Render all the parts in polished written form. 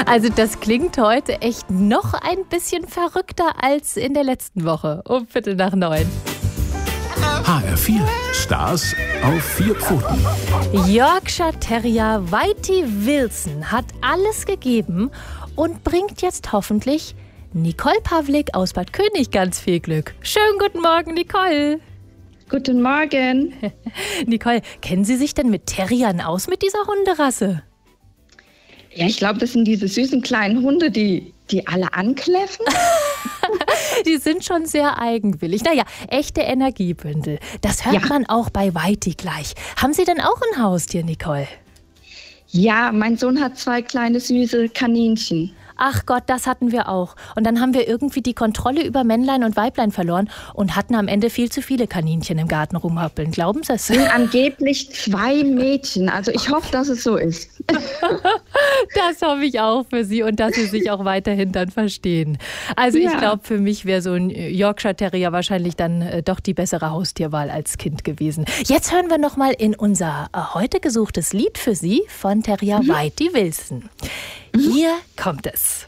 Also das klingt heute echt noch ein bisschen verrückter als in der letzten Woche. Um 8:45. HR4 Stars auf 4 Pfoten. Yorkshire Terrier Whitey Wilson hat alles gegeben und bringt jetzt hoffentlich Nicole Pawlik aus Bad König ganz viel Glück. Schönen guten Morgen, Nicole. Guten Morgen. Nicole, kennen Sie sich denn mit Terriern aus, mit dieser Hunderasse? Ja, ich glaube, das sind diese süßen kleinen Hunde, die alle ankläffen. Die sind schon sehr eigenwillig. Naja, echte Energiebündel. Das hört man auch bei Whitey gleich. Haben Sie denn auch ein Haustier, Nicole? Ja, mein Sohn hat 2 kleine süße Kaninchen. Ach Gott, das hatten wir auch. Und dann haben wir irgendwie die Kontrolle über Männlein und Weiblein verloren und hatten am Ende viel zu viele Kaninchen im Garten rumhoppeln. Glauben Sie es? Sind angeblich 2 Mädchen. Also ich hoffe, dass es so ist. Das hoffe ich auch für Sie und dass Sie sich auch weiterhin dann verstehen. Also ich glaube, für mich wäre so ein Yorkshire Terrier wahrscheinlich dann doch die bessere Haustierwahl als Kind gewesen. Jetzt hören wir noch mal in unser heute gesuchtes Lied für Sie von Terrier Whitey Wilson. Hier kommt es.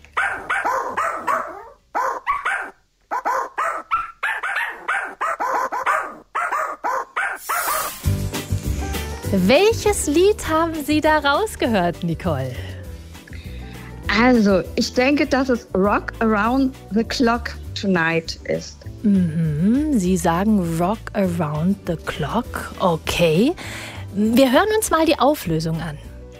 Welches Lied haben Sie da rausgehört, Nicole? Also, ich denke, dass es Rock Around the Clock Tonight ist. Sie sagen Rock Around the Clock. Okay. Wir hören uns mal die Auflösung an.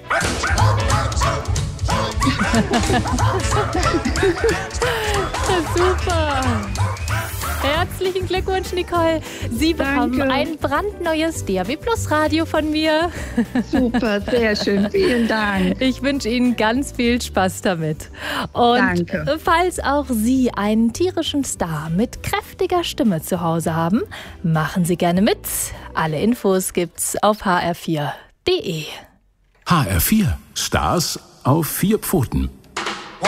Super! Herzlichen Glückwunsch, Nicole. Sie bekommen ein brandneues DAB+ Radio von mir. Super, sehr schön. Vielen Dank. Ich wünsche Ihnen ganz viel Spaß damit. Und falls auch Sie einen tierischen Star mit kräftiger Stimme zu Hause haben, machen Sie gerne mit. Alle Infos gibt's auf hr4.de. HR4 Stars auf 4 Pfoten.